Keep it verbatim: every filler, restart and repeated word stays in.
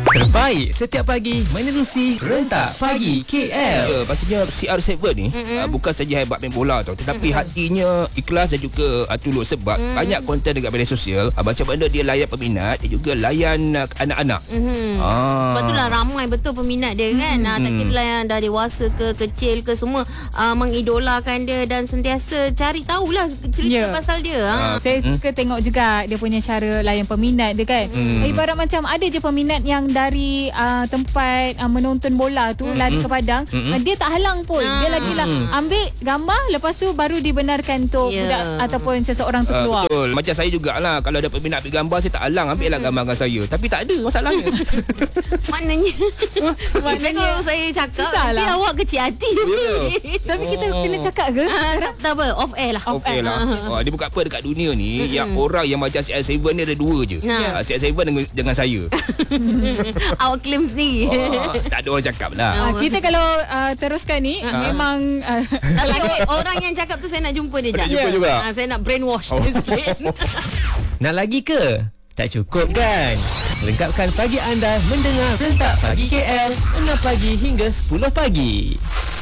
Terbaik setiap pagi menerusi Rentak Pagi K L. Ya, pastinya C R tujuh ni mm-hmm. uh, bukan saja hebat main bola tau, tetapi mm-hmm. hatinya ikhlas dan juga uh, tulus sebab mm-hmm. banyak konten dekat media sosial. Uh, macam mana dia layan peminat, dia juga layan uh, anak-anak. Mm-hmm. Ah. Sebab itulah ramai betul peminat dia kan. Mm-hmm. Uh, tak kira lah yang dah dewasa ke kecil ke semua uh, mengidolakan dia dan sentiasa cari tahulah cerita yeah. pasal dia. Uh, saya mm. suka tengok juga dia punya cara layan peminat dia kan. Mm. Ibarat macam ada je peminat yang dari uh, tempat uh, menonton bola tu mm-hmm. lari ke padang, mm-hmm. uh, dia tak halang pun. Ah. Dia lagi lah ambil gambar, lepas tu baru dibenarkan untuk yeah. budak ataupun seseorang tu keluar. Uh, betul. Macam saya jugalah, kalau ada peminat ambil gambar, saya tak halang, ambil lah gambar dengan saya. Tapi tak ada masalahnya. Maknanya Maknanya kalau saya cakap nanti lah. Awak kecil hati. Yeah. Tapi kita oh. kena cakap ke? Uh, tak, tak apa, off air lah. Off air lah. Uh. Dia bukan apa dekat dunia ni, mm-hmm. yang orang yang macam C R tujuh ni ada dua je. Yeah. Uh, C R tujuh dengan, dengan saya. Awak claim sendiri. Oh, tak ada orang cakap lah. Uh, kita kalau uh, teruskan ni uh, memang uh, tapi orang yang cakap tu saya nak jumpa dia. Nak jumpa juga. Uh, saya nak brainwash oh. dia sikit. Nak lagi ke? Tak cukup kan? Lengkapkan pagi anda mendengar Rentak Pagi K L enam pagi hingga sepuluh pagi.